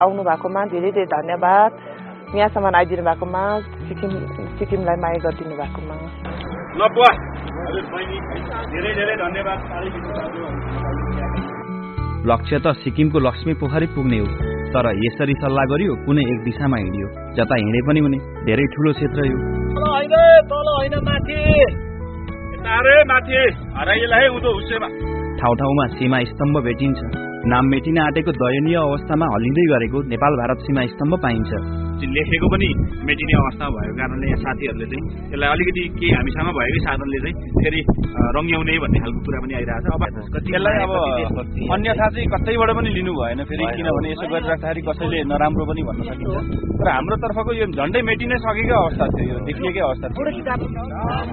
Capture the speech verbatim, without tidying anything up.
आउनु भएकोमा धेरै धेरै धन्यवाद। यहाँसम्म आइदिनु भएकोमा सिक्किम सिक्किमलाई माया गरिदिनु भएकोमा ल बुवा हजुर बहिनी धेरै धेरै धन्यवाद। लक्ष्य त सिक्किमको लक्ष्मी पोखरी पुग्ने हो, तर यसरी सल्लाह गरियो कुनै एक दिशामा हिँडियो। जता हिँडे पनि हुने, धेरै ठुलो क्षेत्र यो। हैन तल हैन माथि तारे माथि हराइलाई उदो हुसेमा ठाउँ ठाउँमा सीमा स्तम्भ भेटिन्छ। नाम मेटिन आँटेको दयनीय अवस्थामा हल्लिँदै गरेको नेपाल भारत सीमा स्तम्भ पाइन्छ। लेखेको पनि मेटिने अवस्थामा भएको कारणले यहाँ साथीहरूले चाहिँ यसलाई अलिकति केही हामीसँग भएकै साधनले चाहिँ फेरि रङ्ग्याउने भन्ने खालको कुरा पनि आइरहेछ। अब यसलाई अब अन्यथा चाहिँ कतैबाट पनि लिनु भएन फेरि, किनभने यसो गरिराख्दाखेरि कसैले नराम्रो पनि भन्न सकिन्छ। तर हाम्रो तर्फको यो झन्डै मेटिनै सकेको अवस्था थियो, यो देखिएकै अवस्था थियो।